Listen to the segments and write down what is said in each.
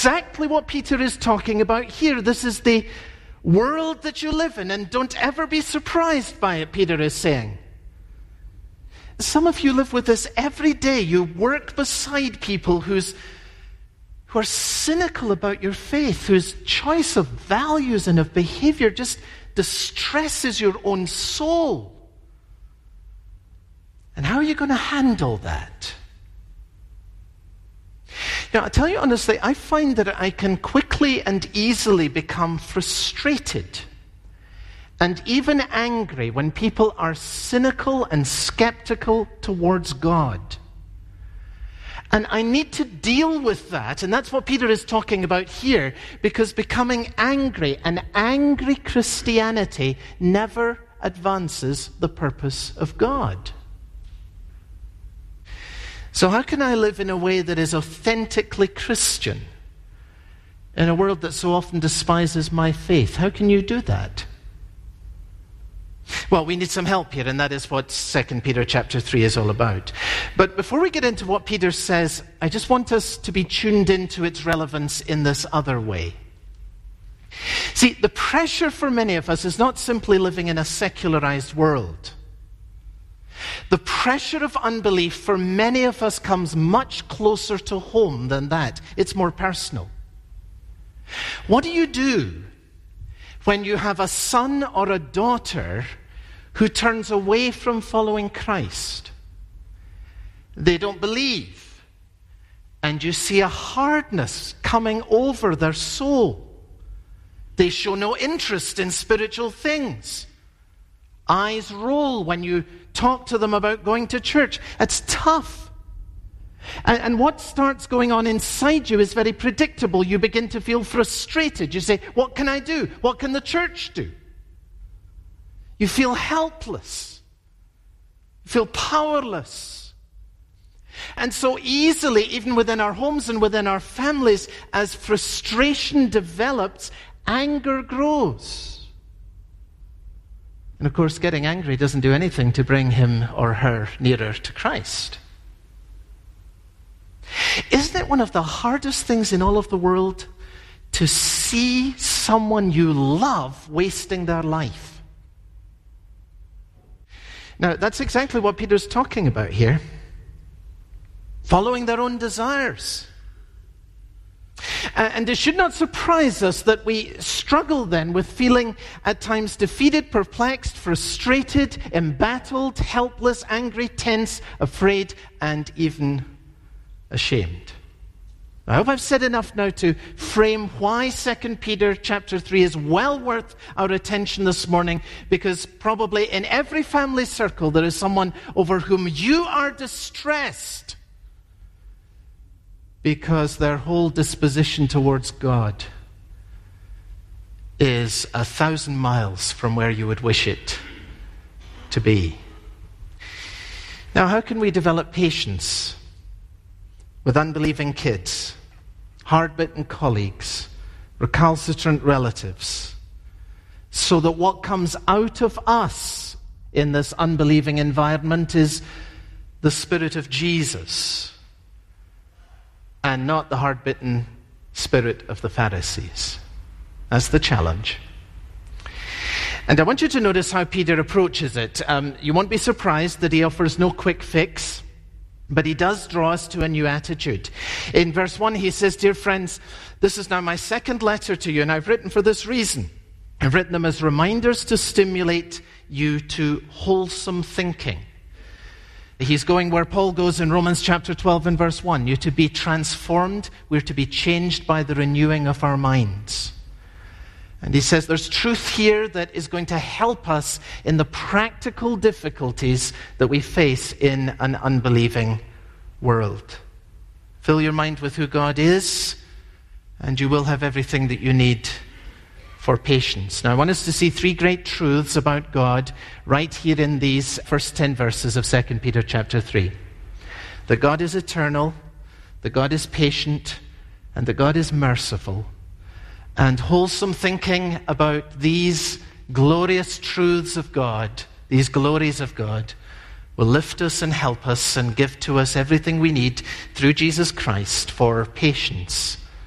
exactly what Peter is talking about here. This is the world that you live in, and don't ever be surprised by it, Peter is saying. Some of you live with this every day. You work beside people who are cynical about your faith, whose choice of values and of behavior just distresses your own soul. And how are you going to handle that? Now, I tell you honestly, I find that I can quickly and easily become frustrated and even angry when people are cynical and skeptical towards God. And I need to deal with that, and that's what Peter is talking about here, because becoming angry, an angry Christianity, never advances the purpose of God. So how can I live in a way that is authentically Christian in a world that so often despises my faith? How can you do that? Well, we need some help here, and that is what 2 Peter chapter 3 is all about. But before we get into what Peter says, I just want us to be tuned into its relevance in this other way. See, the pressure for many of us is not simply living in a secularized world. The pressure of unbelief for many of us comes much closer to home than that. It's more personal. What do you do when you have a son or a daughter who turns away from following Christ? They don't believe, and you see a hardness coming over their soul. They show no interest in spiritual things. Eyes roll when you talk to them about going to church. It's tough. And what starts going on inside you is very predictable. You begin to feel frustrated. You say, what can I do? What can the church do? You feel helpless. You feel powerless. And so easily, even within our homes and within our families, as frustration develops, anger grows. And of course, getting angry doesn't do anything to bring him or her nearer to Christ. Isn't it one of the hardest things in all of the world to see someone you love wasting their life? Now, that's exactly what Peter's talking about here. Following their own desires. And it should not surprise us that we struggle then with feeling at times defeated, perplexed, frustrated, embattled, helpless, angry, tense, afraid, and even ashamed. I hope I've said enough now to frame why 2 Peter chapter 3 is well worth our attention this morning, because probably in every family circle there is someone over whom you are distressed because their whole disposition towards God is 1,000 miles from where you would wish it to be. Now, how can we develop patience with unbelieving kids, hard-bitten colleagues, recalcitrant relatives, so that what comes out of us in this unbelieving environment is the Spirit of Jesus and not the hard-bitten spirit of the Pharisees? That's the challenge. And I want you to notice how Peter approaches it. You won't be surprised that he offers no quick fix, but he does draw us to a new attitude. In verse 1, he says, "Dear friends, this is now my second letter to you, and I've written for this reason. I've written them as reminders to stimulate you to wholesome thinking." He's going where Paul goes in Romans chapter 12 and verse 1. You're to be transformed. We're to be changed by the renewing of our minds. And he says there's truth here that is going to help us in the practical difficulties that we face in an unbelieving world. Fill your mind with who God is, and you will have everything that you need for patience. Now, I want us to see three great truths about God right here in these first 10 verses of 2 Peter chapter 3. That God is eternal, that God is patient, and that God is merciful. And wholesome thinking about these glorious truths of God, these glories of God, will lift us and help us and give to us everything we need through Jesus Christ for patience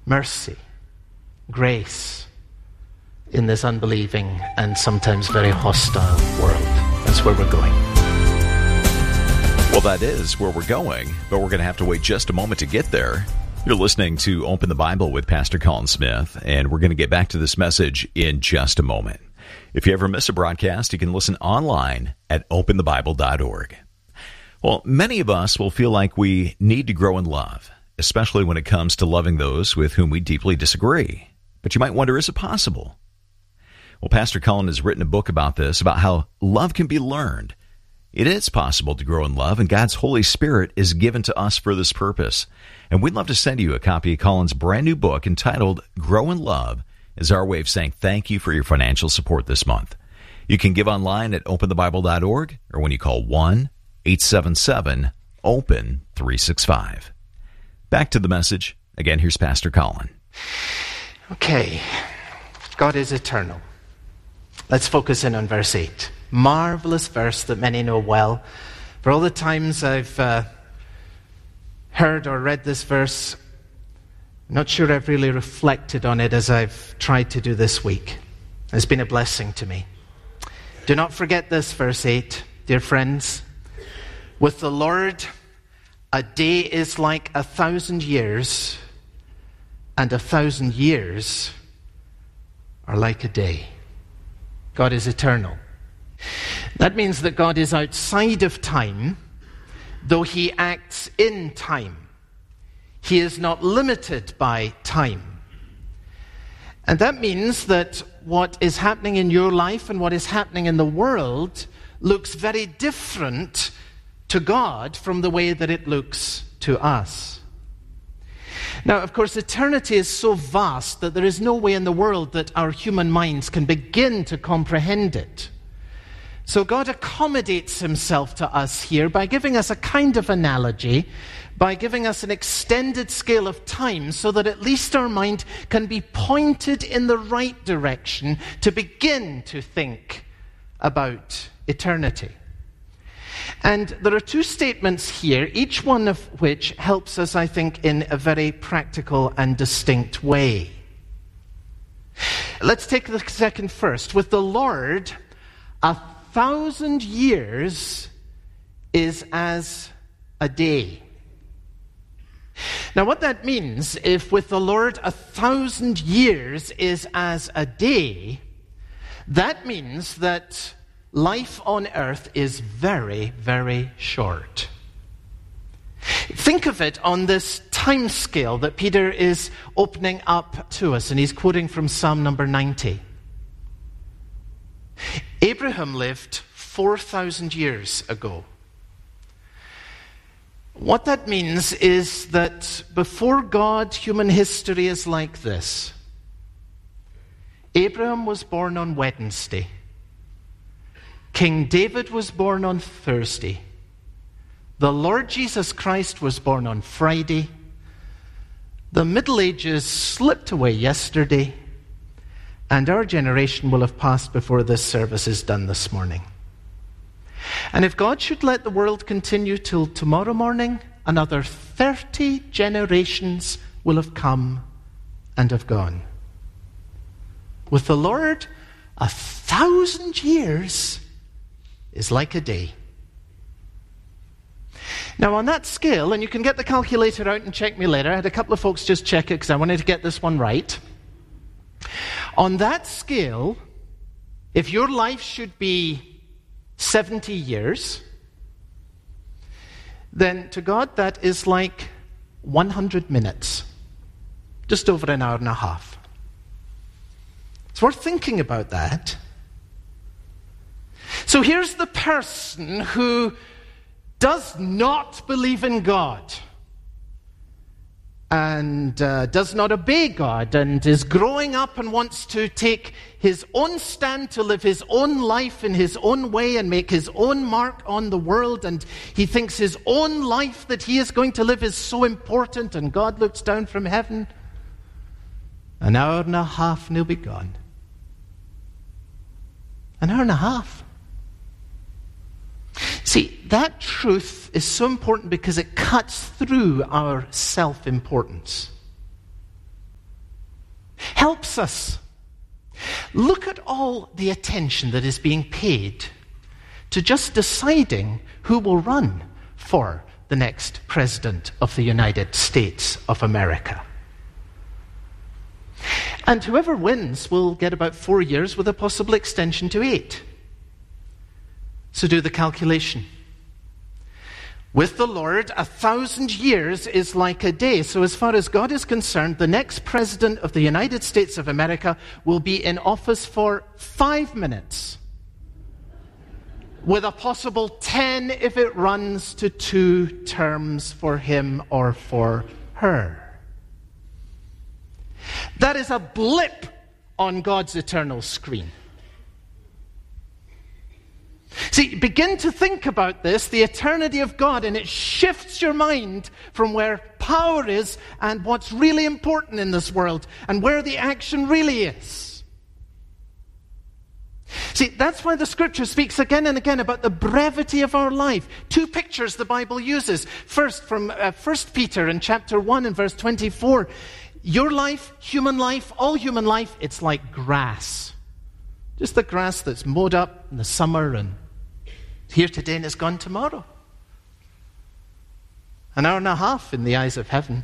mercy, grace in this unbelieving and sometimes very hostile world. That's where we're going. Well, that is where we're going, but we're going to have to wait just a moment to get there. You're listening to Open the Bible with Pastor Colin Smith, and we're going to get back to this message in just a moment. If you ever miss a broadcast, you can listen online at openthebible.org. Well, many of us will feel like we need to grow in love, especially when it comes to loving those with whom we deeply disagree. But you might wonder, is it possible? Well, Pastor Colin has written a book about this, about how love can be learned. It is possible to grow in love, and God's Holy Spirit is given to us for this purpose. And we'd love to send you a copy of Colin's brand new book entitled Grow in Love, as our way of saying thank you for your financial support this month. You can give online at openthebible.org or when you call 1-877-OPEN-365. Back to the message. Again, here's Pastor Colin. Okay, God is eternal. Let's focus in on verse 8. Marvelous verse that many know well. For all the times I've heard or read this verse, I'm not sure I've really reflected on it as I've tried to do this week. It's been a blessing to me. Do not forget this, verse 8, dear friends. With the Lord, a day is like 1,000 years, and 1,000 years are like a day. God is eternal. That means that God is outside of time, though he acts in time. He is not limited by time. And that means that what is happening in your life and what is happening in the world looks very different to God from the way that it looks to us. Now, of course, eternity is so vast that there is no way in the world that our human minds can begin to comprehend it. So God accommodates himself to us here by giving us a kind of analogy, by giving us an extended scale of time so that at least our mind can be pointed in the right direction to begin to think about eternity. And there are two statements here, each one of which helps us, I think, in a very practical and distinct way. Let's take the second first. With the Lord, 1,000 years is as a day. Now, what that means, if with the Lord 1,000 years is as a day, that means that life on earth is very, very short. Think of it on this time scale that Peter is opening up to us, and he's quoting from Psalm number 90. Abraham lived 4,000 years ago. What that means is that before God, human history is like this. Abraham was born on Wednesday. King David was born on Thursday. The Lord Jesus Christ was born on Friday. The Middle Ages slipped away yesterday. And our generation will have passed before this service is done this morning. And if God should let the world continue till tomorrow morning, another 30 generations will have come and have gone. With the Lord, 1,000 years is like a day. Now on that scale, and you can get the calculator out and check me later, I had a couple of folks just check it because I wanted to get this one right. On that scale, if your life should be 70 years, then to God that is like 100 minutes, just over an hour and a half. It's worth thinking about that. So here's the person who does not believe in God and does not obey God and is growing up and wants to take his own stand to live his own life in his own way and make his own mark on the world, and he thinks his own life that he is going to live is so important, and God looks down from heaven. An hour and a half and he'll be gone. An hour and a half. See, that truth is so important because it cuts through our self-importance. helps us. Look at all the attention that is being paid to just deciding who will run for the next president of the United States of America. And whoever wins will get about 4 years with a possible extension to 8. So do the calculation. With the Lord, 1,000 years is like a day. So as far as God is concerned, the next president of the United States of America will be in office for 5 minutes, with a possible 10 if it runs to 2 terms for him or for her. That is a blip on God's eternal screen. See, begin to think about this, the eternity of God, and it shifts your mind from where power is and what's really important in this world and where the action really is. See, that's why the Scripture speaks again and again about the brevity of our life. 2 pictures the Bible uses. First, from 1 Peter in chapter 1 and verse 24. Your life, all human life, it's like grass. Just the grass that's mowed up in the summer and here today and is gone tomorrow. An hour and a half in the eyes of heaven.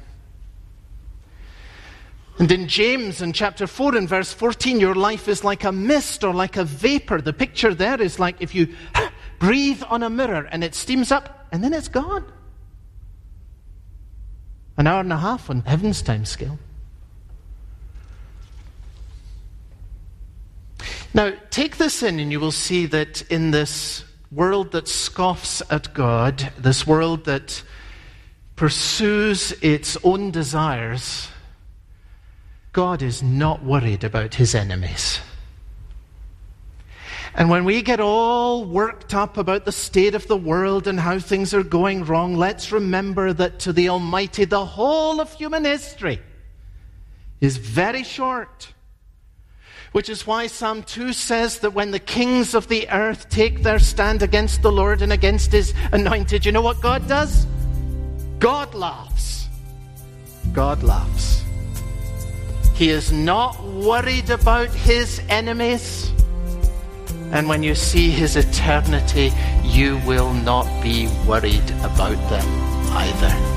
And in James in chapter 4 and verse 14, your life is like a mist or like a vapor. The picture there is like if you breathe on a mirror and it steams up and then it's gone. An hour and a half on heaven's time scale. Now, take this in and you will see that in this world that scoffs at God, this world that pursues its own desires, God is not worried about his enemies. And when we get all worked up about the state of the world and how things are going wrong, let's remember that to the Almighty, the whole of human history is very short. Which is why Psalm 2 says that when the kings of the earth take their stand against the Lord and against his anointed, you know what God does? God laughs. God laughs. He is not worried about his enemies. And when you see his eternity, you will not be worried about them either.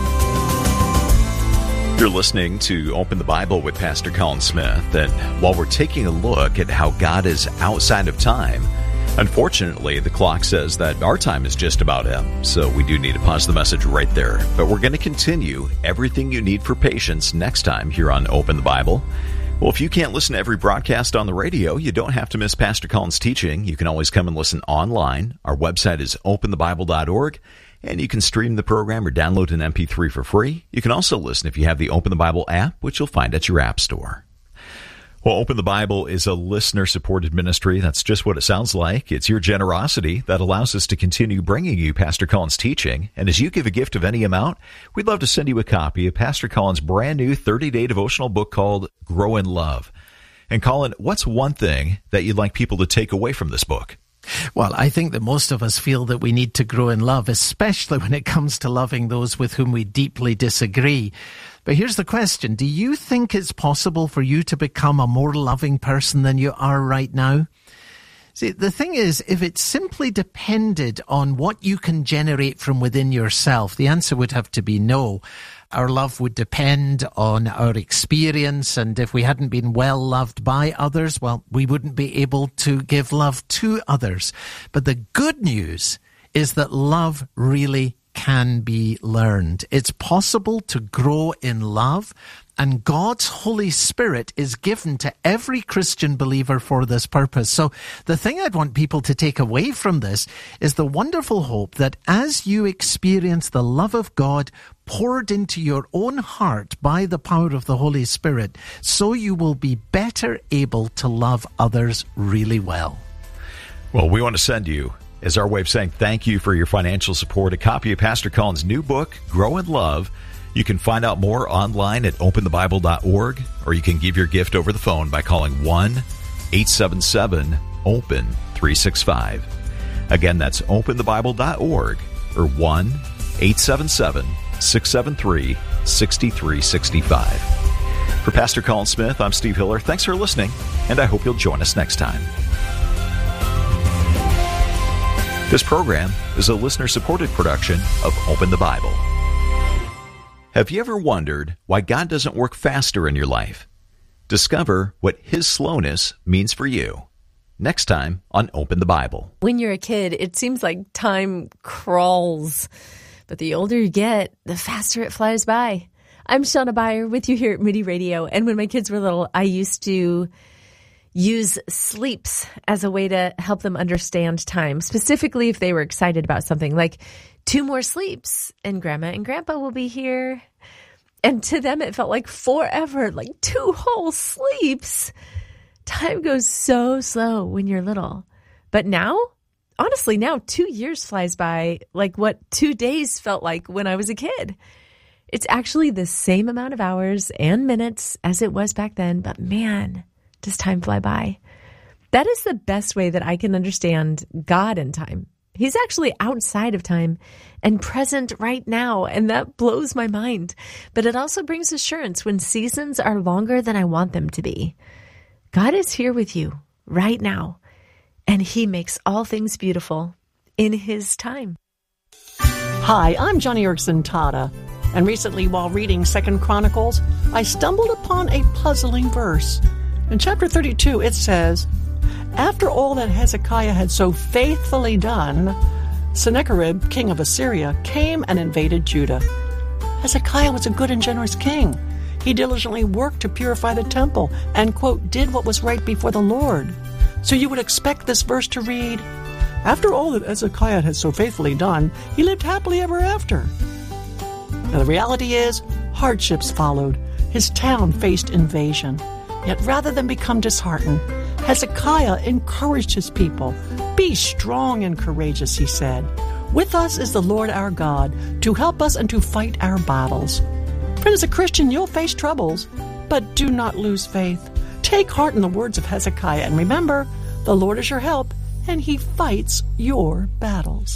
You're listening to Open the Bible with Pastor Colin Smith, and while we're taking a look at how God is outside of time, unfortunately, the clock says that our time is just about up, so we do need to pause the message right there. But we're going to continue everything you need for patience next time here on Open the Bible. Well, if you can't listen to every broadcast on the radio, you don't have to miss Pastor Colin's teaching. You can always come and listen online. Our website is openthebible.org. And you can stream the program or download an MP3 for free. You can also listen if you have the Open the Bible app, which you'll find at your app store. Well, Open the Bible is a listener-supported ministry. That's just what it sounds like. It's your generosity that allows us to continue bringing you Pastor Colin's teaching. And as you give a gift of any amount, we'd love to send you a copy of Pastor Colin's brand new 30-day devotional book called Grow in Love. And Colin, what's one thing that you'd like people to take away from this book? Well, I think that most of us feel that we need to grow in love, especially when it comes to loving those with whom we deeply disagree. But here's the question. Do you think it's possible for you to become a more loving person than you are right now? See, the thing is, if it simply depended on what you can generate from within yourself, the answer would have to be no. Our love would depend on our experience, and if we hadn't been well loved by others, well, we wouldn't be able to give love to others. But the good news is that love really can be learned. It's possible to grow in love, and God's Holy Spirit is given to every Christian believer for this purpose. So the thing I'd want people to take away from this is the wonderful hope that as you experience the love of God poured into your own heart by the power of the Holy Spirit, so you will be better able to love others really well. Well, we want to send you, as our way of saying thank you for your financial support, a copy of Pastor Colin's new book, Grow in Love. You can find out more online at openthebible.org, or you can give your gift over the phone by calling 1-877-OPEN-365. Again, that's openthebible.org or 1-877-673-6365. For Pastor Colin Smith, I'm Steve Hiller. Thanks for listening, and I hope you'll join us next time. This program is a listener-supported production of Open the Bible. Have you ever wondered why God doesn't work faster in your life? Discover what His slowness means for you. Next time on Open the Bible. When you're a kid, it seems like time crawls. But the older you get, the faster it flies by. I'm Shauna Beyer with you here at Moody Radio. And when my kids were little, I used to use sleeps as a way to help them understand time, specifically if they were excited about something, like 2 more sleeps and Grandma and Grandpa will be here. And to them, it felt like forever, like 2 whole sleeps. Time goes so slow when you're little. But now, honestly, now 2 years flies by like what 2 days felt like when I was a kid. It's actually the same amount of hours and minutes as it was back then, but man, does time fly by. That is the best way that I can understand God and time. He's actually outside of time and present right now, and that blows my mind. But it also brings assurance when seasons are longer than I want them to be. God is here with you right now, and He makes all things beautiful in His time. Hi, I'm Johnny Erickson Tata, and recently while reading 2 Chronicles, I stumbled upon a puzzling verse. In chapter 32, it says, "After all that Hezekiah had so faithfully done, Sennacherib, king of Assyria, came and invaded Judah." Hezekiah was a good and generous king. He diligently worked to purify the temple and, quote, did what was right before the Lord. So you would expect this verse to read, "After all that Hezekiah had so faithfully done, he lived happily ever after." Now, the reality is, hardships followed. His town faced invasion. Yet rather than become disheartened, Hezekiah encouraged his people. "Be strong and courageous," he said. "With us is the Lord our God, to help us and to fight our battles." Friend, as a Christian, you'll face troubles, but do not lose faith. Take heart in the words of Hezekiah, and remember, the Lord is your help, and He fights your battles.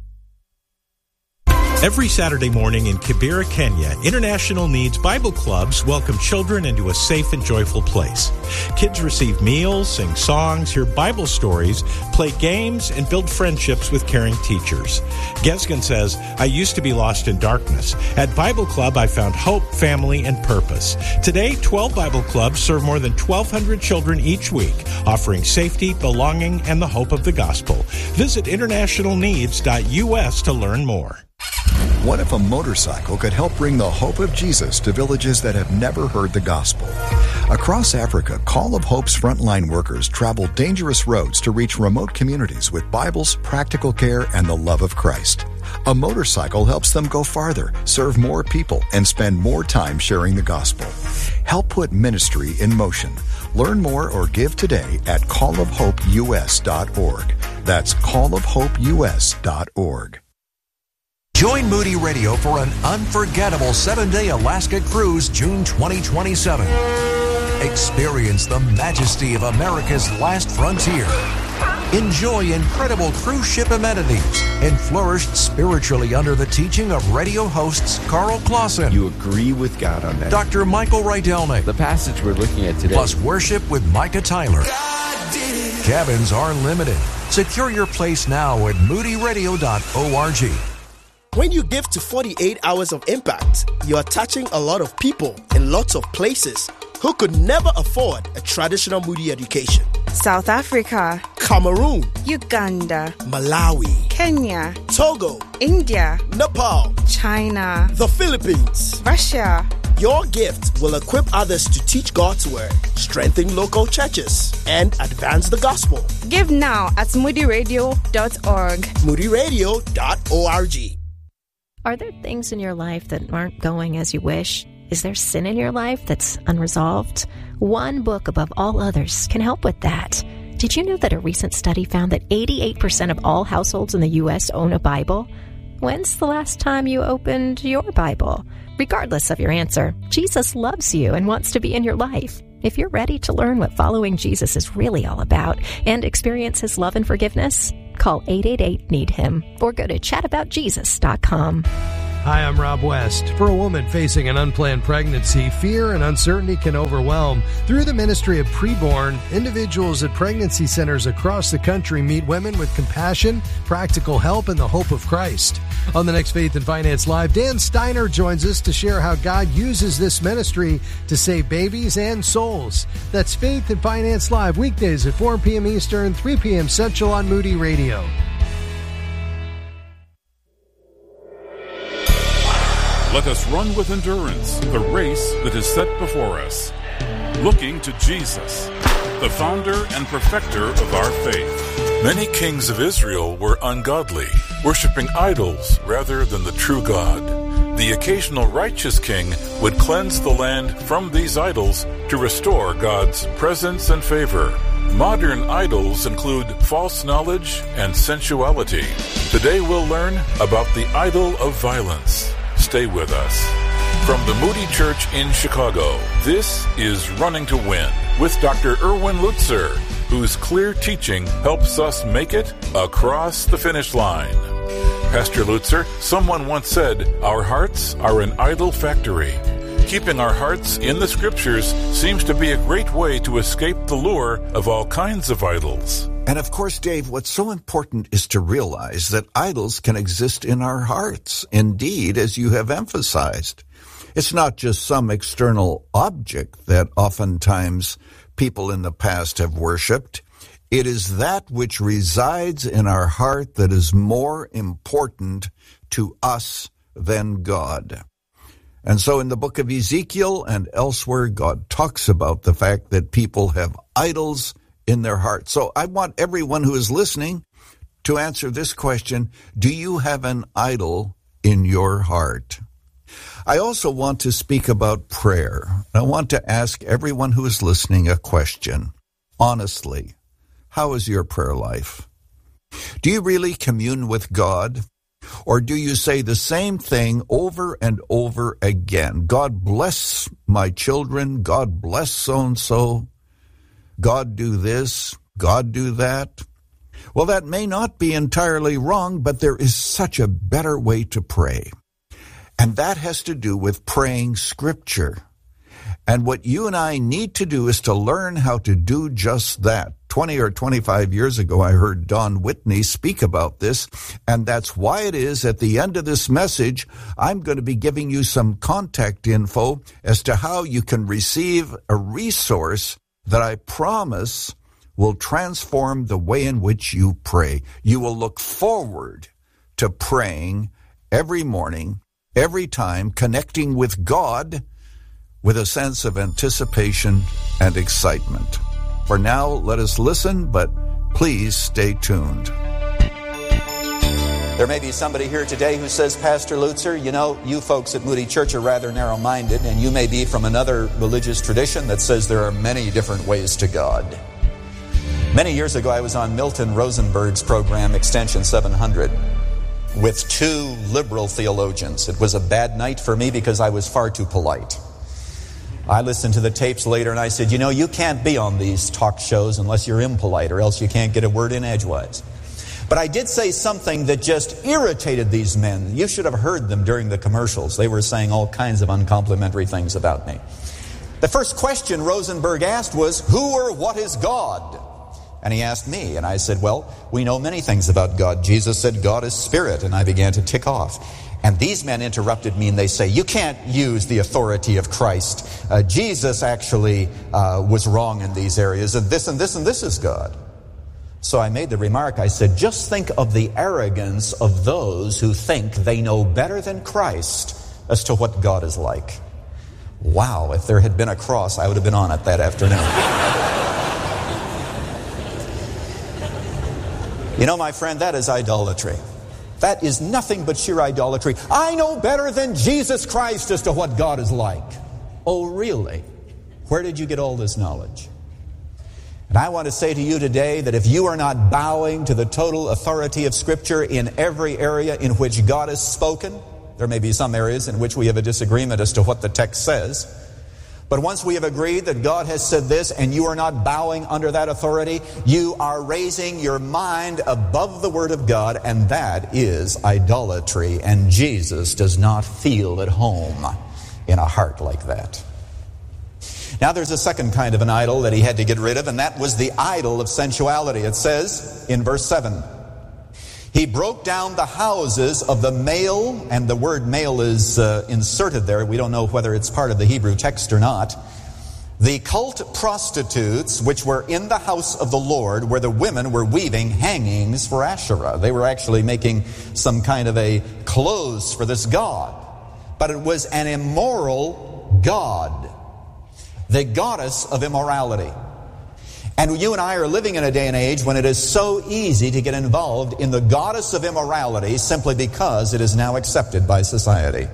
Every Saturday morning in Kibera, Kenya, International Needs Bible Clubs welcome children into a safe and joyful place. Kids receive meals, sing songs, hear Bible stories, play games, and build friendships with caring teachers. Gesgen says, "I used to be lost in darkness. At Bible Club, I found hope, family, and purpose. Today, 12 Bible clubs serve more than 1,200 children each week, offering safety, belonging, and the hope of the gospel. Visit internationalneeds.us to learn more." What if a motorcycle could help bring the hope of Jesus to villages that have never heard the gospel? Across Africa, Call of Hope's frontline workers travel dangerous roads to reach remote communities with Bibles, practical care, and the love of Christ. A motorcycle helps them go farther, serve more people, and spend more time sharing the gospel. Help put ministry in motion. Learn more or give today at callofhopeus.org. That's callofhopeus.org. Join Moody Radio for an unforgettable 7-day Alaska cruise June 2027. Experience the majesty of America's last frontier. Enjoy incredible cruise ship amenities and flourish spiritually under the teaching of radio hosts Carl Clausen. You agree with God on that. Dr. Michael Rydelnik. The passage we're looking at today. Plus worship with Micah Tyler. Cabins are limited. Secure your place now at moodyradio.org. When you give to 48 Hours of Impact, you are touching a lot of people in lots of places who could never afford a traditional Moody education. South Africa, Cameroon, Uganda, Malawi, Kenya, Togo, India, Nepal, China, the Philippines, Russia. Your gift will equip others to teach God's word, strengthen local churches, and advance the gospel. Give now at moodyradio.org. moodyradio.org. Are there things in your life that aren't going as you wish? Is there sin in your life that's unresolved? One book above all others can help with that. Did you know that a recent study found that 88% of all households in the U.S. own a Bible? When's the last time you opened your Bible? Regardless of your answer, Jesus loves you and wants to be in your life. If you're ready to learn what following Jesus is really all about and experience His love and forgiveness, call 888-NEED-HIM or go to chataboutjesus.com. Hi, I'm Rob West. For a woman facing an unplanned pregnancy, fear and uncertainty can overwhelm. Through the Ministry of Preborn, individuals at pregnancy centers across the country meet women with compassion, practical help, and the hope of Christ. On the next Faith and Finance Live, Dan Steiner joins us to share how God uses this ministry to save babies and souls. That's Faith and Finance Live, weekdays at 4 p.m. Eastern, 3 p.m. Central on Moody Radio. Let us run with endurance the race that is set before us, looking to Jesus, the founder and perfecter of our faith. Many kings of Israel were ungodly, worshiping idols rather than the true God. The occasional righteous king would cleanse the land from these idols to restore God's presence and favor. Modern idols include false knowledge and sensuality. Today we'll learn about the idol of violence. Stay with us. From the Moody Church in Chicago, this is Running to Win with Dr. Erwin Lutzer, whose clear teaching helps us make it across the finish line. Pastor Lutzer, someone once said, our hearts are an idol factory. Keeping our hearts in the Scriptures seems to be a great way to escape the lure of all kinds of idols. And of course, Dave, what's so important is to realize that idols can exist in our hearts. Indeed, as you have emphasized, it's not just some external object that oftentimes people in the past have worshipped. It is that which resides in our heart that is more important to us than God. And so in the book of Ezekiel and elsewhere, God talks about the fact that people have idols in their heart. So I want everyone who is listening to answer this question: do you have an idol in your heart? I also want to speak about prayer. I want to ask everyone who is listening a question. Honestly, how is your prayer life? Do you really commune with God? Or do you say the same thing over and over again? God bless my children. God bless so-and-so. God do this, God do that. Well, that may not be entirely wrong, but there is such a better way to pray. And that has to do with praying Scripture. And what you and I need to do is to learn how to do just that. 20 or 25 years ago, I heard Don Whitney speak about this, and that's why it is at the end of this message, I'm going to be giving you some contact info as to how you can receive a resource that I promise will transform the way in which you pray. You will look forward to praying every morning, every time, connecting with God with a sense of anticipation and excitement. For now, let us listen, but please stay tuned. There may be somebody here today who says, Pastor Lutzer, you know, you folks at Moody Church are rather narrow-minded, and you may be from another religious tradition that says there are many different ways to God. Many years ago, I was on Milton Rosenberg's program, Extension 700, with two liberal theologians. It was a bad night for me because I was far too polite. I listened to the tapes later, and I said, you know, you can't be on these talk shows unless you're impolite, or else you can't get a word in edgewise. But I did say something that just irritated these men. You should have heard them during the commercials. They were saying all kinds of uncomplimentary things about me. The first question Rosenberg asked was, who or what is God? And he asked me, and I said, well, we know many things about God. Jesus said God is spirit, and I began to tick off. And these men interrupted me, and they say, you can't use the authority of Christ. Jesus actually was wrong in these areas, and this and this and this is God. So I made the remark, I said, just think of the arrogance of those who think they know better than Christ as to what God is like. Wow, if there had been a cross, I would have been on it that afternoon. You know, my friend, that is idolatry. That is nothing but sheer idolatry. I know better than Jesus Christ as to what God is like. Oh, really? Where did you get all this knowledge? And I want to say to you today that if you are not bowing to the total authority of Scripture in every area in which God has spoken, there may be some areas in which we have a disagreement as to what the text says, But once we have agreed that God has said this and you are not bowing under that authority, you are raising your mind above the Word of God, and that is idolatry. And Jesus does not feel at home in a heart like that. Now there's a second kind of an idol that he had to get rid of, and that was the idol of sensuality. It says in verse 7, he broke down the houses of the male, and the word male is inserted there. We don't know whether it's part of the Hebrew text or not. The cult prostitutes which were in the house of the Lord, where the women were weaving hangings for Asherah. They were actually making some kind of a clothes for this god. But it was an immoral god, the goddess of immorality. And you and I are living in a day and age when it is so easy to get involved in the goddess of immorality simply because it is now accepted by society.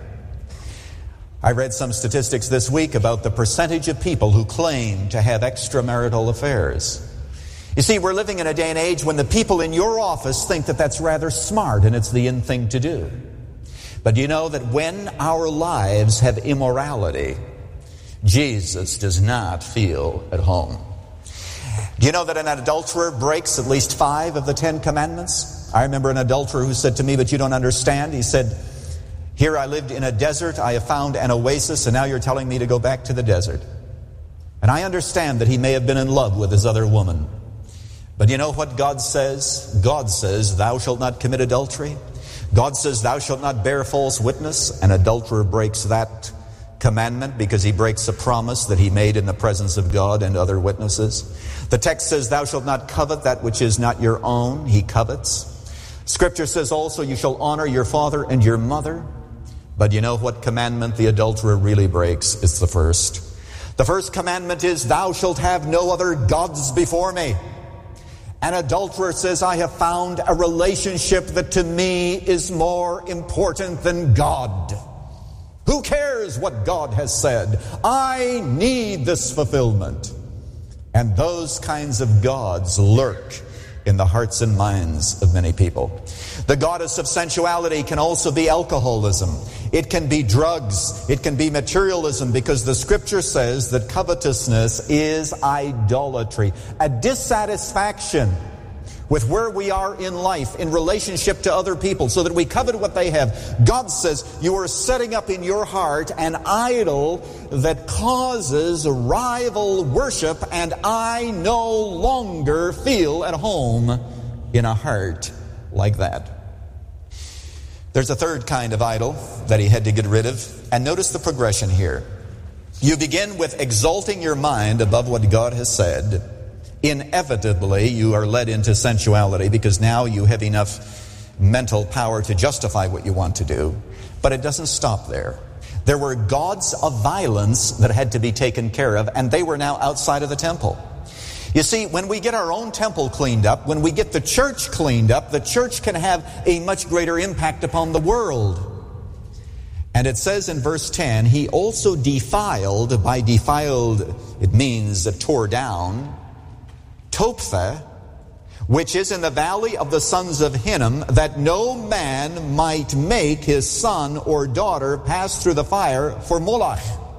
I read some statistics this week about the percentage of people who claim to have extramarital affairs. You see, we're living in a day and age when the people in your office think that that's rather smart and it's the in thing to do. But do you know that when our lives have immorality, Jesus does not feel at home? Do you know that an adulterer breaks at least 5 of the 10 commandments? I remember an adulterer who said to me, but you don't understand. He said, here I lived in a desert, I have found an oasis, and now you're telling me to go back to the desert. And I understand that he may have been in love with his other woman. But you know what God says? God says, thou shalt not commit adultery. God says, thou shalt not bear false witness. An adulterer breaks that commandment because he breaks a promise that he made in the presence of God and other witnesses. The text says, thou shalt not covet that which is not your own. He covets. Scripture says also, you shall honor your father and your mother. But you know what commandment the adulterer really breaks? It's the first. The first commandment is, thou shalt have no other gods before me. An adulterer says, I have found a relationship that to me is more important than God. Who cares what God has said? I need this fulfillment. And those kinds of gods lurk in the hearts and minds of many people. The goddess of sensuality can also be alcoholism. It can be drugs. It can be materialism, because the Scripture says that covetousness is idolatry, a dissatisfaction with where we are in life in relationship to other people, so that we covet what they have. God says you are setting up in your heart an idol that causes rival worship, and I no longer feel at home in a heart like that. There's a third kind of idol that he had to get rid of, and notice the progression here. You begin with exalting your mind above what God has said. Inevitably, you are led into sensuality because now you have enough mental power to justify what you want to do. But it doesn't stop there. There were gods of violence that had to be taken care of, and they were now outside of the temple. You see, when we get our own temple cleaned up, when we get the church cleaned up, the church can have a much greater impact upon the world. And it says in verse 10, he also defiled, by defiled it means tore down, Topheth, which is in the valley of the sons of Hinnom, that no man might make his son or daughter pass through the fire for Moloch.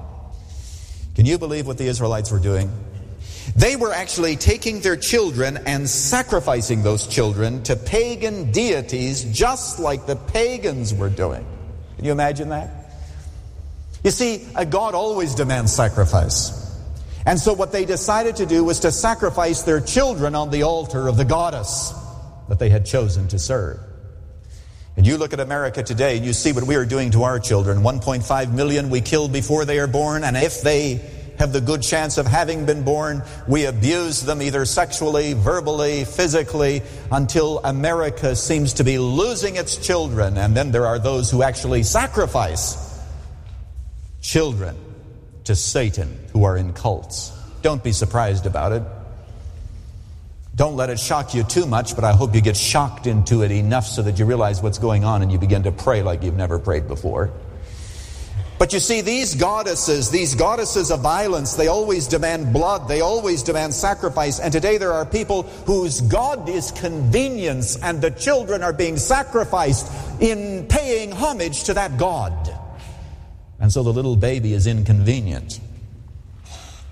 Can you believe what the Israelites were doing? They were actually taking their children and sacrificing those children to pagan deities, just like the pagans were doing. Can you imagine that? You see, a God always demands sacrifice. And so what they decided to do was to sacrifice their children on the altar of the goddess that they had chosen to serve. And you look at America today and you see what we are doing to our children. 1.5 million we kill before they are born, and if they have the good chance of having been born, we abuse them either sexually, verbally, physically, until America seems to be losing its children. And then there are those who actually sacrifice children to Satan, who are in cults. Don't be surprised about it. Don't let it shock you too much, but I hope you get shocked into it enough so that you realize what's going on and you begin to pray like you've never prayed before. But you see, these goddesses of violence, they always demand blood, they always demand sacrifice. And today there are people whose God is convenience, and the children are being sacrificed in paying homage to that God. And so the little baby is inconvenient.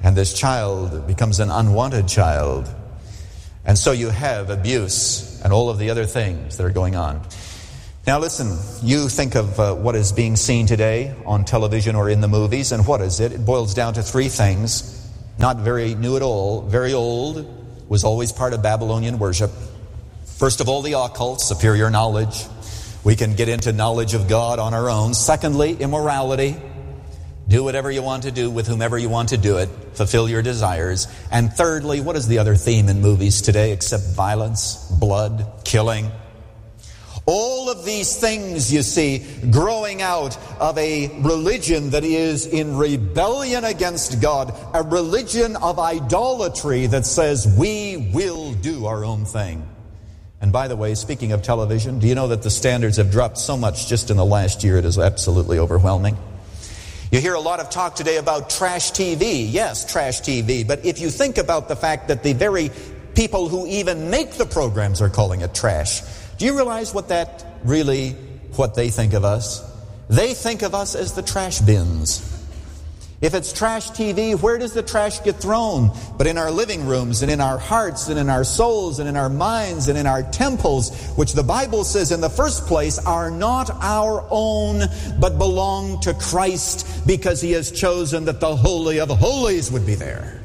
And this child becomes an unwanted child. And so you have abuse and all of the other things that are going on. Now listen, you think of what is being seen today on television or in the movies, and what is it? It boils down to three things. Not very new at all, very old, was always part of Babylonian worship. First of all, the occult, superior knowledge. We can get into knowledge of God on our own. Secondly, immorality. Do whatever you want to do with whomever you want to do it. Fulfill your desires. And thirdly, what is the other theme in movies today except violence, blood, killing? All of these things, you see, growing out of a religion that is in rebellion against God, a religion of idolatry that says we will do our own thing. And by the way, speaking of television, do you know that the standards have dropped so much just in the last year it is absolutely overwhelming? You hear a lot of talk today about trash TV. Yes, trash TV. But if you think about the fact that the very people who even make the programs are calling it trash, do you realize what they think of us? They think of us as the trash bins. If it's trash TV, where does the trash get thrown? But in our living rooms and in our hearts and in our souls and in our minds and in our temples, which the Bible says in the first place are not our own, but belong to Christ, because He has chosen that the Holy of Holies would be there.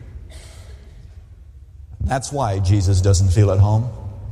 That's why Jesus doesn't feel at home.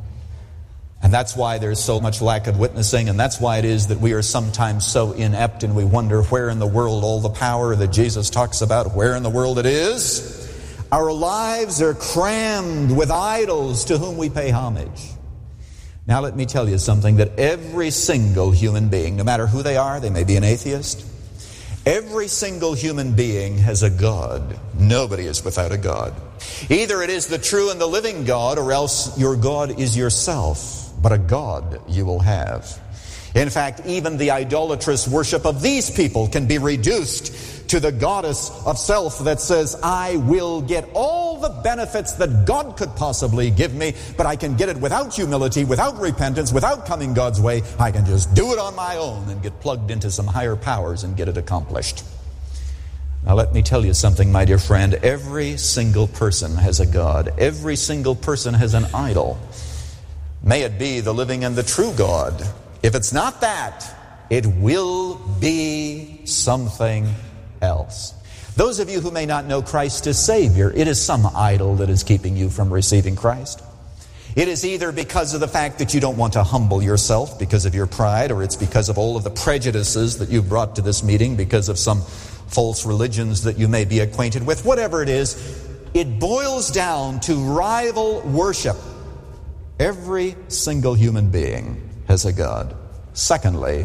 And that's why there's so much lack of witnessing, and that's why it is that we are sometimes so inept and we wonder where in the world all the power that Jesus talks about, where in the world it is. Our lives are crammed with idols to whom we pay homage. Now let me tell you something, that every single human being, no matter who they are, they may be an atheist, every single human being has a God. Nobody is without a God. Either it is the true and the living God, or else your God is yourself. But a God you will have. In fact, even the idolatrous worship of these people can be reduced to the goddess of self that says, I will get all the benefits that God could possibly give me, but I can get it without humility, without repentance, without coming God's way. I can just do it on my own and get plugged into some higher powers and get it accomplished. Now let me tell you something, my dear friend. Every single person has a God. Every single person has an idol. May it be the living and the true God. If it's not that, it will be something else. Those of you who may not know Christ as Savior, it is some idol that is keeping you from receiving Christ. It is either because of the fact that you don't want to humble yourself because of your pride, or it's because of all of the prejudices that you've brought to this meeting because of some false religions that you may be acquainted with. Whatever it is, it boils down to rival worship. Every single human being has a God. Secondly,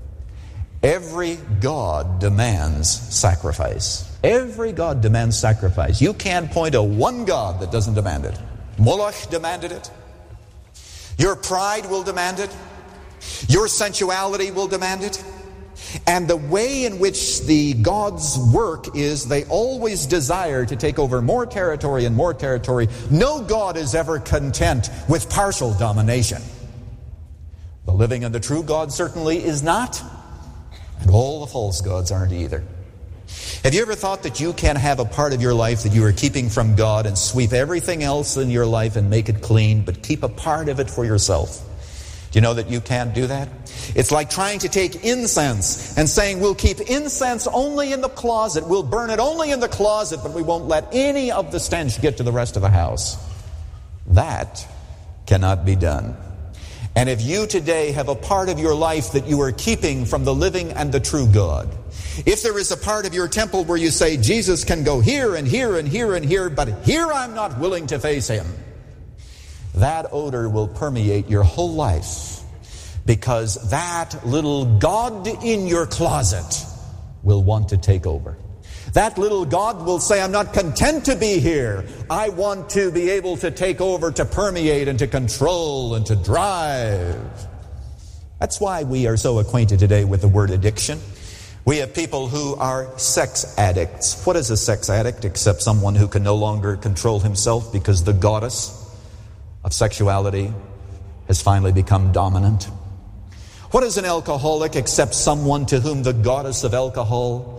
every God demands sacrifice. Every God demands sacrifice. You can't point to one God that doesn't demand it. Moloch demanded it. Your pride will demand it. Your sensuality will demand it. And the way in which the gods work is they always desire to take over more territory and more territory. No God is ever content with partial domination. The living and the true God certainly is not, and all the false gods aren't either. Have you ever thought that you can have a part of your life that you are keeping from God and sweep everything else in your life and make it clean, but keep a part of it for yourself? Do you know that you can't do that? It's like trying to take incense and saying we'll keep incense only in the closet, we'll burn it only in the closet, but we won't let any of the stench get to the rest of the house. That cannot be done. And if you today have a part of your life that you are keeping from the living and the true God, if there is a part of your temple where you say Jesus can go here and here and here and here, but here I'm not willing to face Him, that odor will permeate your whole life, because that little God in your closet will want to take over. That little God will say, I'm not content to be here. I want to be able to take over, to permeate and to control and to drive. That's why we are so acquainted today with the word addiction. We have people who are sex addicts. What is a sex addict except someone who can no longer control himself because the goddess of sexuality has finally become dominant? What is an alcoholic except someone to whom the goddess of alcohol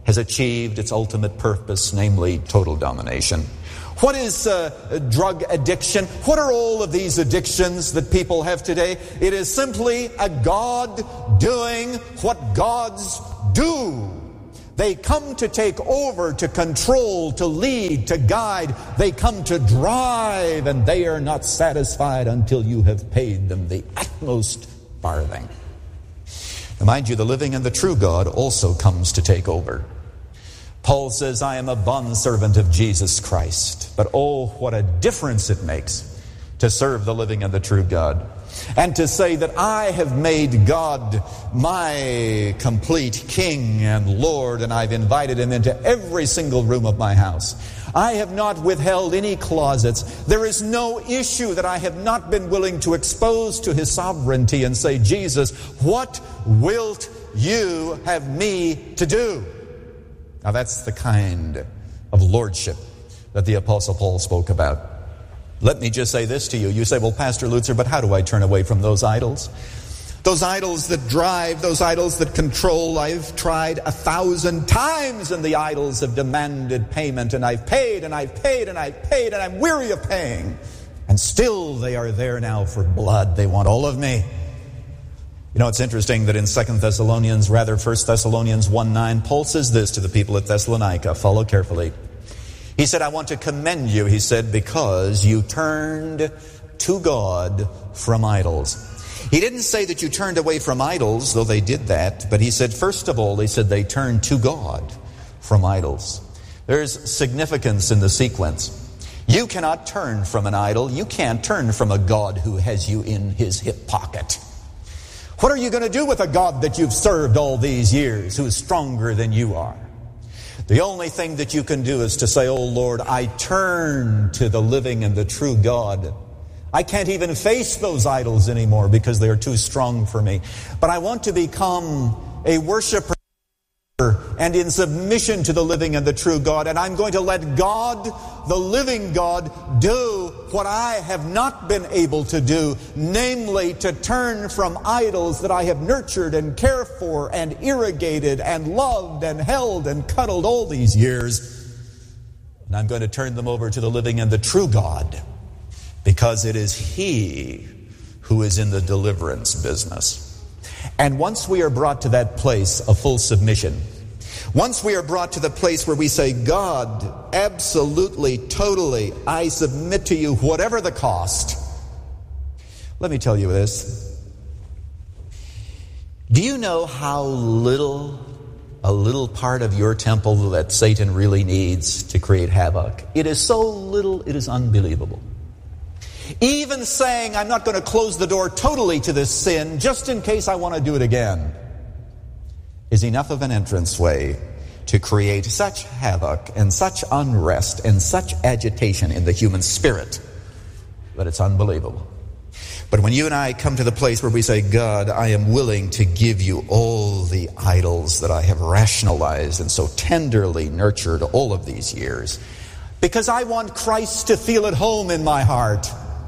has achieved its ultimate purpose, namely total domination. What is drug addiction? What are all of these addictions that people have today? It is simply a God doing what gods do. They come to take over, to control, to lead, to guide. They come to drive, and they are not satisfied until you have paid them the utmost farthing. Now, mind you, the living and the true God also comes to take over. Paul says, I am a bondservant of Jesus Christ. But oh, what a difference it makes to serve the living and the true God. And to say that I have made God my complete King and Lord, and I've invited Him into every single room of my house. I have not withheld any closets. There is no issue that I have not been willing to expose to His sovereignty and say, Jesus, what wilt you have me to do? Now that's the kind of lordship that the Apostle Paul spoke about. Let me just say this to you. You say, well, Pastor Lutzer, but how do I turn away from those idols? Those idols that drive, those idols that control. I've tried 1,000 times, and the idols have demanded payment, and I've paid, and I've paid, and I've paid, and I'm weary of paying. And still they are there now for blood. They want all of me. You know, it's interesting that in 1 Thessalonians 1:9, Paul says this to the people at Thessalonica. Follow carefully. He said, I want to commend you, he said, because you turned to God from idols. He didn't say that you turned away from idols, though they did that. But he said, first of all, he said they turned to God from idols. There's significance in the sequence. You cannot turn from an idol. You can't turn from a God who has you in His hip pocket. What are you going to do with a God that you've served all these years, who is stronger than you are? The only thing that you can do is to say, oh Lord, I turn to the living and the true God. I can't even face those idols anymore because they are too strong for me. But I want to become a worshiper and in submission to the living and the true God. And I'm going to let God, the living God, do what I have not been able to do, namely to turn from idols that I have nurtured and cared for and irrigated and loved and held and cuddled all these years. And I'm going to turn them over to the living and the true God, because it is He who is in the deliverance business. And once we are brought to that place of full submission, once we are brought to the place where we say, God, absolutely, totally, I submit to you whatever the cost. Let me tell you this. Do you know how a little part of your temple that Satan really needs to create havoc? It is so little, it is unbelievable. Even saying, I'm not going to close the door totally to this sin, just in case I want to do it again, is enough of an entranceway to create such havoc and such unrest and such agitation in the human spirit that it's unbelievable. But when you and I come to the place where we say, God, I am willing to give you all the idols that I have rationalized and so tenderly nurtured all of these years, because I want Christ to feel at home in my heart.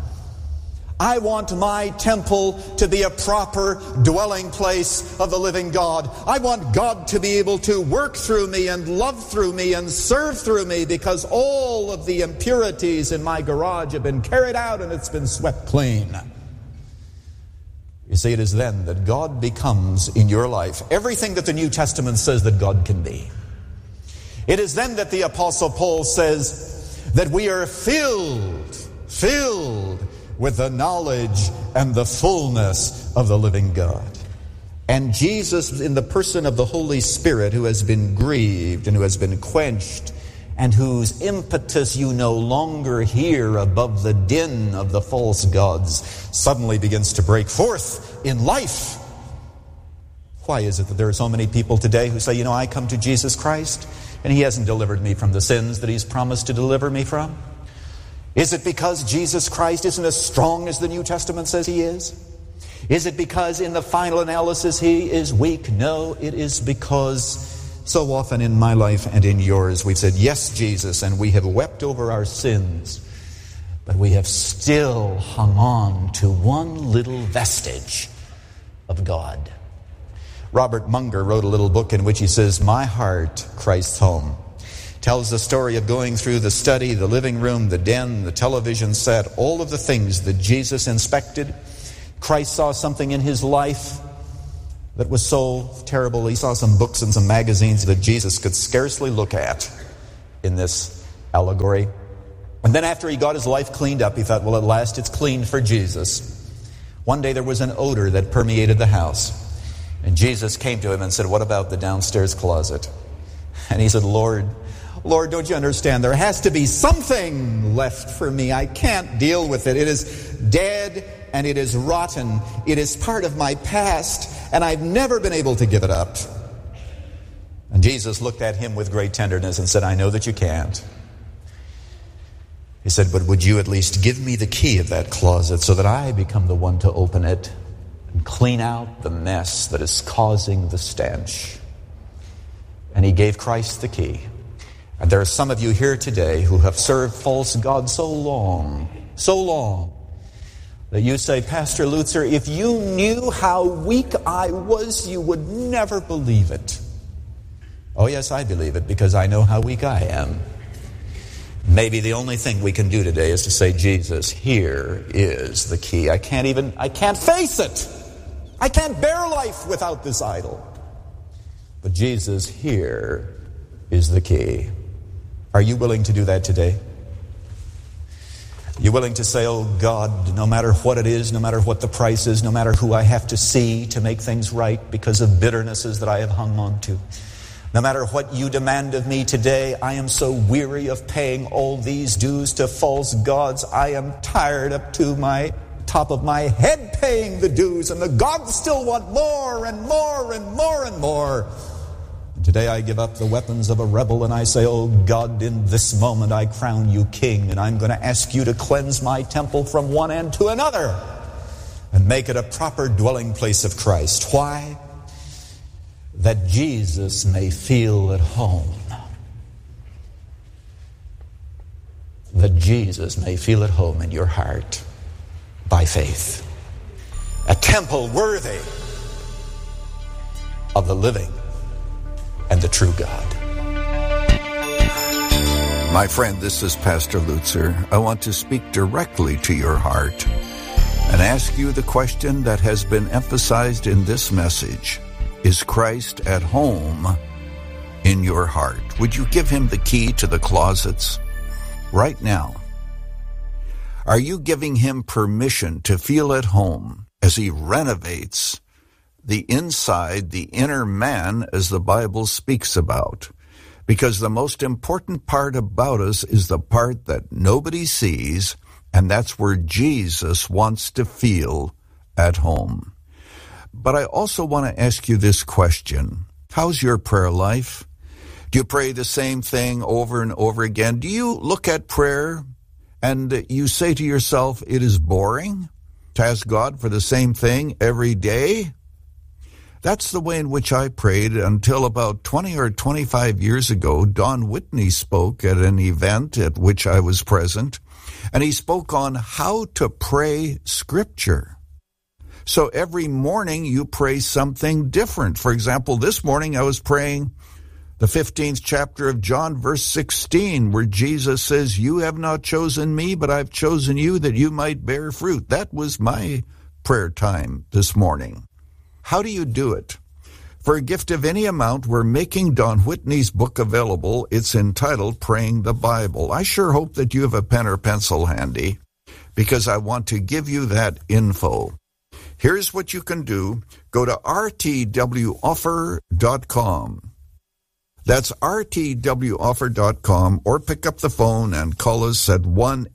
I want my temple to be a proper dwelling place of the living God. I want God to be able to work through me and love through me and serve through me, because all of the impurities in my garage have been carried out and it's been swept clean. You see, it is then that God becomes in your life everything that the New Testament says that God can be. It is then that the Apostle Paul says that we are filled with the knowledge and the fullness of the living God. And Jesus, in the person of the Holy Spirit, who has been grieved and who has been quenched, and whose impetus you no longer hear above the din of the false gods, suddenly begins to break forth in life. Why is it that there are so many people today who say, I come to Jesus Christ, and He hasn't delivered me from the sins that He's promised to deliver me from? Is it because Jesus Christ isn't as strong as the New Testament says He is? Is it because in the final analysis He is weak? No, it is because so often in my life and in yours we've said, yes, Jesus, and we have wept over our sins, but we have still hung on to one little vestige of God. Robert Munger wrote a little book in which he says, My Heart, Christ's Home. Tells the story of going through the study, the living room, the den, the television set, all of the things that Jesus inspected. Christ saw something in his life that was so terrible. He saw some books and some magazines that Jesus could scarcely look at in this allegory. And then after he got his life cleaned up, he thought, well, at last it's clean for Jesus. One day there was an odor that permeated the house. And Jesus came to him and said, what about the downstairs closet? And he said, Lord, don't you understand? There has to be something left for me. I can't deal with it. It is dead and it is rotten. It is part of my past, and I've never been able to give it up. And Jesus looked at him with great tenderness and said, I know that you can't. He said, but would you at least give me the key of that closet so that I become the one to open it and clean out the mess that is causing the stench? And he gave Christ the key. And there are some of you here today who have served false gods so long, that you say, Pastor Lutzer, if you knew how weak I was, you would never believe it. Oh yes, I believe it because I know how weak I am. Maybe the only thing we can do today is to say, Jesus, here is the key. I can't face it. I can't bear life without this idol. But Jesus, here is the key. Are you willing to do that today? Are you willing to say, oh God, no matter what it is, no matter what the price is, no matter who I have to see to make things right because of bitternesses that I have hung on to, no matter what you demand of me today, I am so weary of paying all these dues to false gods. I am tired up to my top of my head paying the dues, and the gods still want more and more and more and more. Today I give up the weapons of a rebel and I say, oh God, in this moment I crown you king, and I'm going to ask you to cleanse my temple from one end to another and make it a proper dwelling place of Christ. Why? That Jesus may feel at home. That Jesus may feel at home in your heart by faith. A temple worthy of the living and the true God. My friend, this is Pastor Lutzer. I want to speak directly to your heart and ask you the question that has been emphasized in this message. Is Christ at home in your heart? Would you give him the key to the closets right now? Are you giving him permission to feel at home as he renovates the inside, the inner man, as the Bible speaks about? Because the most important part about us is the part that nobody sees, and that's where Jesus wants to feel at home. But I also want to ask you this question. How's your prayer life? Do you pray the same thing over and over again? Do you look at prayer and you say to yourself, it is boring to ask God for the same thing every day? That's the way in which I prayed until about 20 or 25 years ago. Don Whitney spoke at an event at which I was present, and he spoke on how to pray Scripture. So every morning you pray something different. For example, this morning I was praying the 15th chapter of John, verse 16, where Jesus says, you have not chosen me, but I've chosen you that you might bear fruit. That was my prayer time this morning. How do you do it? For a gift of any amount, we're making Don Whitney's book available. It's entitled Praying the Bible. I sure hope that you have a pen or pencil handy, because I want to give you that info. Here's what you can do. Go to rtwoffer.com. That's rtwoffer.com, or pick up the phone and call us at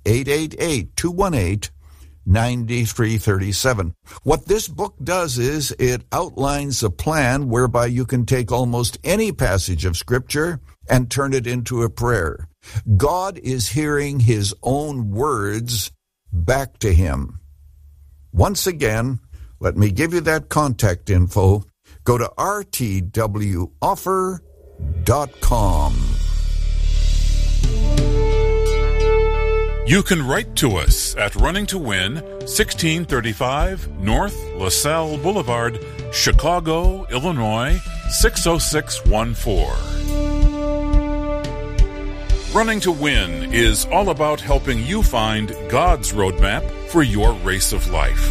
1-888-218-9337. What this book does is it outlines a plan whereby you can take almost any passage of Scripture and turn it into a prayer. God is hearing his own words back to him. Once again, let me give you that contact info. Go to rtwoffer.com. You can write to us at Running to Win, 1635 North LaSalle Boulevard, Chicago, Illinois, 60614. Running to Win is all about helping you find God's roadmap for your race of life.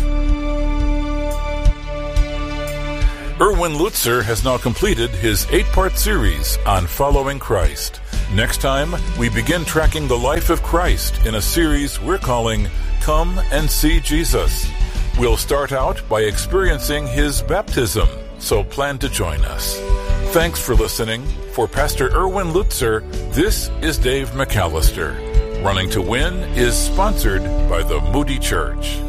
Erwin Lutzer has now completed his 8-part series on following Christ. Next time, we begin tracking the life of Christ in a series we're calling Come and See Jesus. We'll start out by experiencing his baptism, so plan to join us. Thanks for listening. For Pastor Erwin Lutzer, this is Dave McAllister. Running to Win is sponsored by the Moody Church.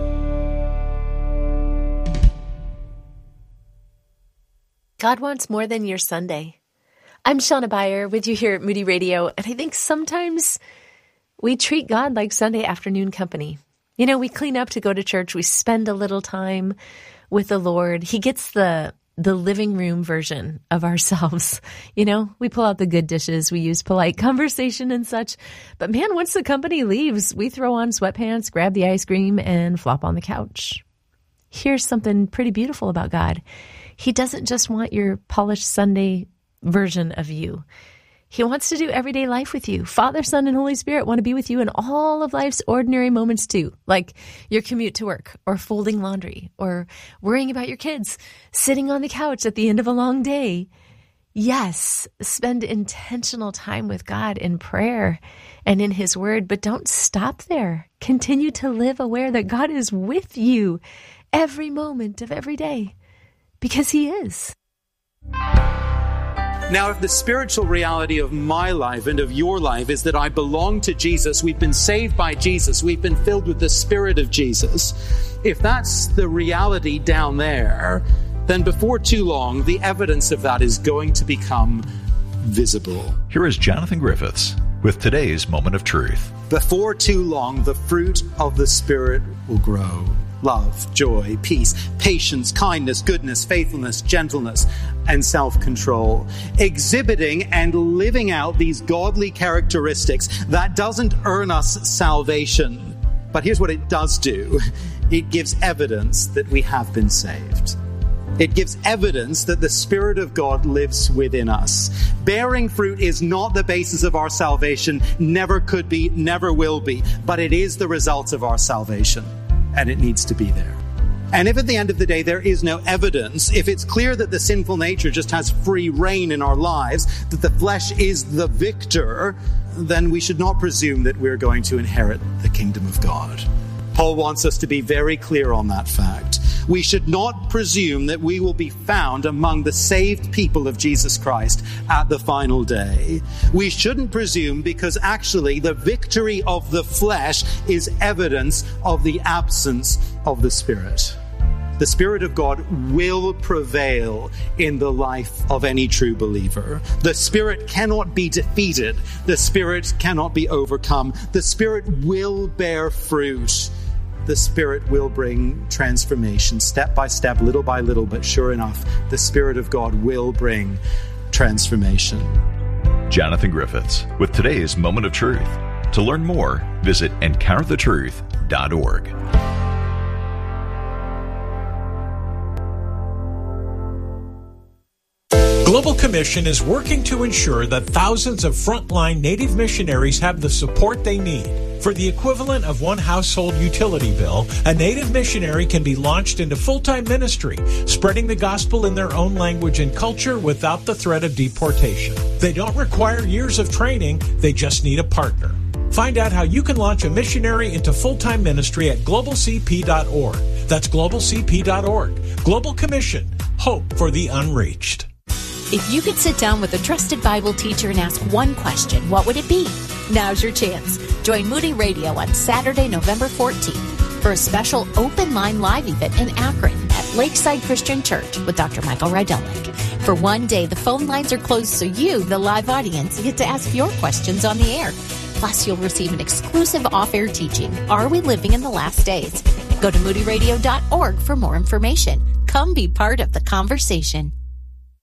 God wants more than your Sunday. I'm Shauna Beyer with you here at Moody Radio, and I think sometimes we treat God like Sunday afternoon company. You know, we clean up to go to church. We spend a little time with the Lord. He gets the living room version of ourselves. You know, we pull out the good dishes. We use polite conversation and such. But man, once the company leaves, we throw on sweatpants, grab the ice cream, and flop on the couch. Here's something pretty beautiful about God. He doesn't just want your polished Sunday version of you. He wants to do everyday life with you. Father, Son, and Holy Spirit want to be with you in all of life's ordinary moments too, like your commute to work, or folding laundry, or worrying about your kids, sitting on the couch at the end of a long day. Yes, spend intentional time with God in prayer and in His Word, but don't stop there. Continue to live aware that God is with you every moment of every day, because He is. Now, if the spiritual reality of my life and of your life is that I belong to Jesus, we've been saved by Jesus, we've been filled with the Spirit of Jesus, if that's the reality down there, then before too long, the evidence of that is going to become visible. Here is Jonathan Griffiths with today's Moment of Truth. Before too long, the fruit of the Spirit will grow. Love, joy, peace, patience, kindness, goodness, faithfulness, gentleness, and self-control. Exhibiting and living out these godly characteristics, that doesn't earn us salvation. But here's what it does do. It gives evidence that we have been saved. It gives evidence that the Spirit of God lives within us. Bearing fruit is not the basis of our salvation, never could be, never will be, but it is the result of our salvation. And it needs to be there. And if at the end of the day there is no evidence, if it's clear that the sinful nature just has free reign in our lives, that the flesh is the victor, then we should not presume that we're going to inherit the kingdom of God. Paul wants us to be very clear on that fact. We should not presume that we will be found among the saved people of Jesus Christ at the final day. We shouldn't presume, because actually the victory of the flesh is evidence of the absence of the Spirit. The Spirit of God will prevail in the life of any true believer. The Spirit cannot be defeated. The Spirit cannot be overcome. The Spirit will bear fruit. The Spirit will bring transformation step by step, little by little, but sure enough, the Spirit of God will bring transformation. Jonathan Griffiths with today's Moment of Truth. To learn more, visit EncounterTheTruth.org. Global Commission is working to ensure that thousands of frontline Native missionaries have the support they need. For the equivalent of one household utility bill, a Native missionary can be launched into full-time ministry, spreading the gospel in their own language and culture without the threat of deportation. They don't require years of training, they just need a partner. Find out how you can launch a missionary into full-time ministry at globalcp.org. That's globalcp.org. Global Commission. Hope for the unreached. If you could sit down with a trusted Bible teacher and ask one question, what would it be? Now's your chance. Join Moody Radio on Saturday, November 14th for a special open line live event in Akron at Lakeside Christian Church with Dr. Michael Rydelik. For one day, the phone lines are closed so you, the live audience, get to ask your questions on the air. Plus, you'll receive an exclusive off-air teaching, Are We Living in the Last Days? Go to moodyradio.org for more information. Come be part of the conversation.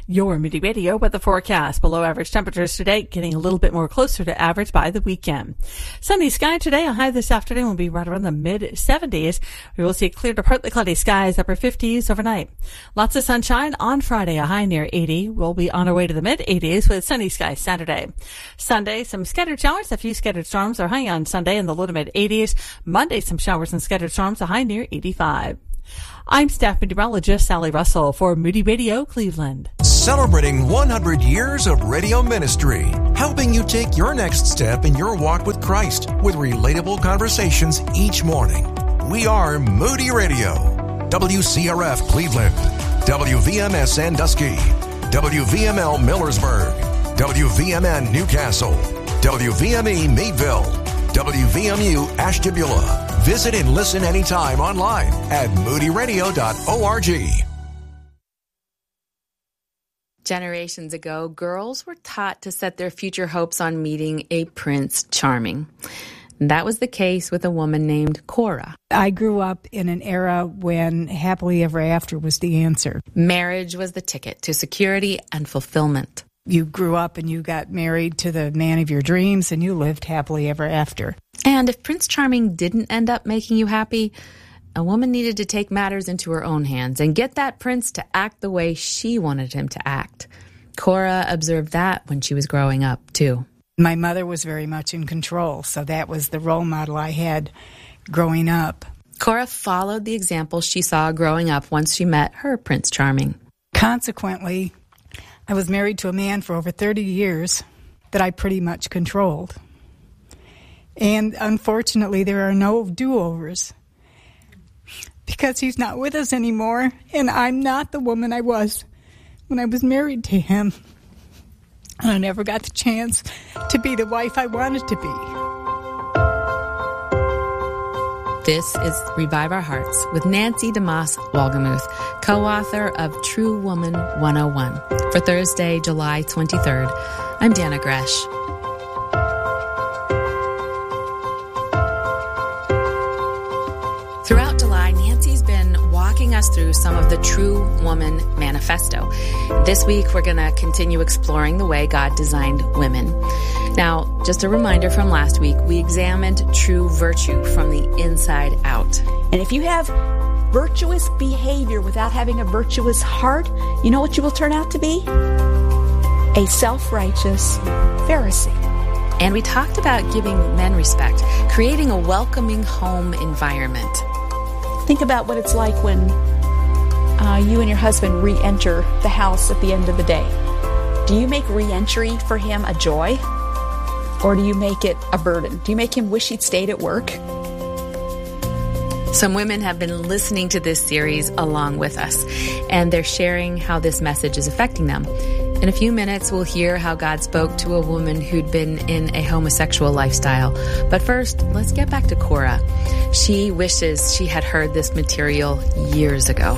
Your Moody Radio weather forecast. Below average temperatures today, getting a little bit more closer to average by the weekend. Sunny sky today. A high this afternoon will be right around the mid-70s. We will see clear to partly cloudy skies, upper 50s overnight. Lots of sunshine on Friday. A high near 80. We'll be on our way to the mid-80s with sunny skies Saturday. Sunday, some scattered showers. A few scattered storms are high on Sunday in the low to mid-80s. Monday, some showers and scattered storms. A high near 85. I'm staff meteorologist Sally Russell for Moody Radio, Cleveland. Celebrating 100 years of radio ministry, helping you take your next step in your walk with Christ with relatable conversations each morning. We are Moody Radio. WCRF Cleveland, WVMS Sandusky, WVML Millersburg, WVMN Newcastle, WVME Meadville, WVMU Ashtabula. Visit and listen anytime online at moodyradio.org. Generations ago, girls were taught to set their future hopes on meeting a Prince Charming. That was the case with a woman named Cora. I grew up in an era when happily ever after was the answer. Marriage was the ticket to security and fulfillment. You grew up and you got married to the man of your dreams and you lived happily ever after. And if Prince Charming didn't end up making you happy, a woman needed to take matters into her own hands and get that prince to act the way she wanted him to act. Cora observed that when she was growing up, too. My mother was very much in control, so that was the role model I had growing up. Cora followed the example she saw growing up once she met her Prince Charming. Consequently, I was married to a man for over 30 years that I pretty much controlled. And unfortunately, there are no do-overs because he's not with us anymore, and I'm not the woman I was when I was married to him. And I never got the chance to be the wife I wanted to be. This is Revive Our Hearts with Nancy DeMoss Wolgemuth, co-author of True Woman 101. For Thursday, July 23rd, I'm Dana Gresh. Throughout July, Nancy's been walking us through some of the True Woman Manifesto. This week, we're going to continue exploring the way God designed women. Now, just a reminder from last week, we examined true virtue from the inside out. And if you have virtuous behavior without having a virtuous heart, you know what you will turn out to be? A self-righteous Pharisee. And we talked about giving men respect, creating a welcoming home environment. Think about what it's like when you and your husband re-enter the house at the end of the day. Do you make re-entry for him a joy? Or do you make it a burden? Do you make him wish he'd stayed at work? Some women have been listening to this series along with us, and they're sharing how this message is affecting them. In a few minutes, we'll hear how God spoke to a woman who'd been in a homosexual lifestyle. But first, let's get back to Cora. She wishes she had heard this material years ago.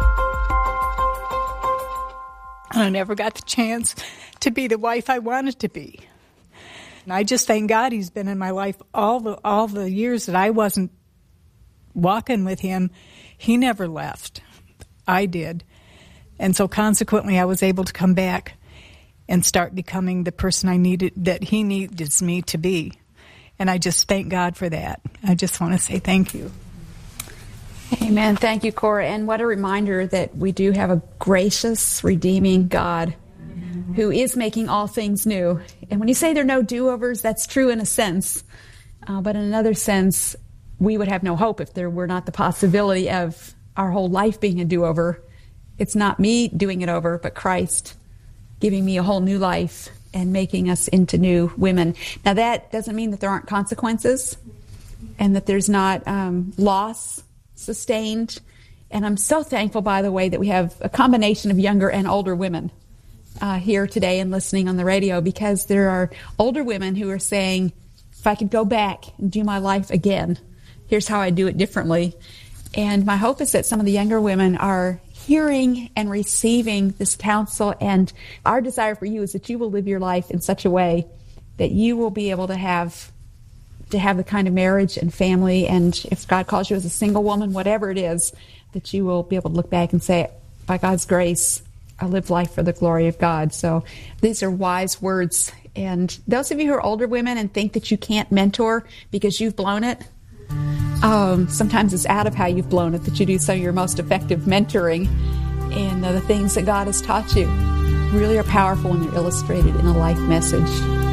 I never got the chance to be the wife I wanted to be. And I just thank God he's been in my life all the years that I wasn't walking with him. He never left. I did. And so consequently, I was able to come back and start becoming the person that he needs me to be. And I just thank God for that. I just want to say thank you. Amen. Thank you, Cora. And what a reminder that we do have a gracious, redeeming God who is making all things new. And when you say there are no do-overs, that's true in a sense. But in another sense, we would have no hope if there were not the possibility of our whole life being a do-over. It's not me doing it over, but Christ giving me a whole new life and making us into new women. Now, that doesn't mean that there aren't consequences and that there's not loss sustained. And I'm so thankful, by the way, that we have a combination of younger and older women here today and listening on the radio, because there are older women who are saying, if I could go back and do my life again, here's how I do it differently. And my hope is that some of the younger women are hearing and receiving this counsel, and our desire for you is that you will live your life in such a way that you will be able to have the kind of marriage and family, and if God calls you as a single woman, whatever it is, that you will be able to look back and say, by God's grace, live life for the glory of God. So these are wise words. And those of you who are older women and think that you can't mentor because you've blown it, sometimes it's out of how you've blown it that you do some of your most effective mentoring. And the things that God has taught you really are powerful when they're illustrated in a life message.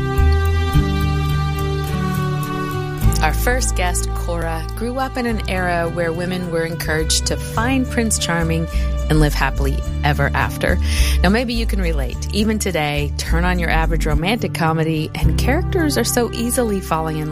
Our first guest, Cora, grew up in an era where women were encouraged to find Prince Charming and live happily ever after. Now, maybe you can relate. Even today, turn on your average romantic comedy, and characters are so easily falling in love